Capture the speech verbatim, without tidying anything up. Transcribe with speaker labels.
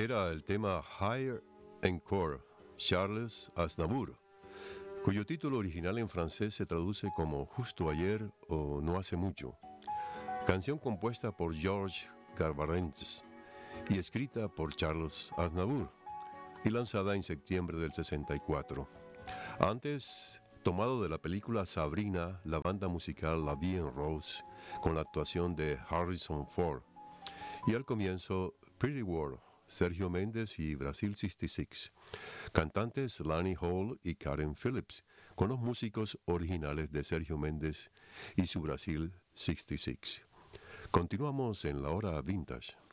Speaker 1: Era el tema Higher Encore, Charles Aznavour, cuyo título original en francés se traduce como Justo ayer o No hace mucho. Canción compuesta por Georges Garbarentz y escrita por Charles Aznavour y lanzada en septiembre del sesenta y cuatro. Antes, tomado de la película Sabrina, la banda musical La Vie en Rose, con la actuación de Harrison Ford. Y al comienzo, Pretty World, Sergio Méndez y Brasil sesenta y seis. Cantantes Lani Hall y Karen Phillips, con los músicos originales de Sergio Méndez y su Brasil sesenta y seis. Continuamos en la hora vintage.